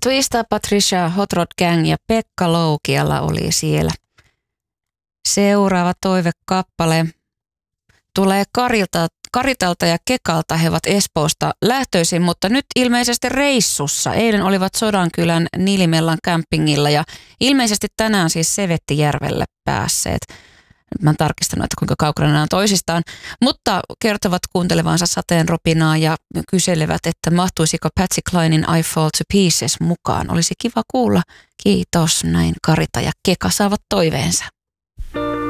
Twista, Patricia, Hot Rod Gang ja Pekka Loukiala oli siellä. Seuraava toivekappale tulee Karitalta ja Kekalta. He ovat Espoosta lähtöisin, mutta nyt ilmeisesti reissussa. Eilen olivat Sodankylän Nilimellan campingilla ja ilmeisesti tänään siis Sevettijärvelle päässeet. Nyt mä oon tarkistanut, että kuinka kaukana nämä on toisistaan, mutta kertovat kuuntelevansa sateen ropinaa ja kyselevät, että mahtuisiko Patsy Clinein I Fall to Pieces mukaan. Olisi kiva kuulla. Kiitos, näin Karita ja Keka saavat toiveensa.